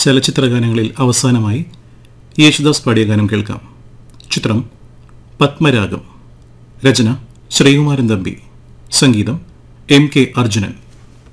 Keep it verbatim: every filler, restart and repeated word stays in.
ചലച്ചിത്രഗാനങ്ങളിൽ അവസാനമായി യേശുദാസ് പാടിയ ഗാനം കേൾക്കാം. ചിത്രം പത്മരാഗം. രചന ശ്രീകുമാരൻ തമ്പി. സംഗീതം എം കെ അർജുനൻ.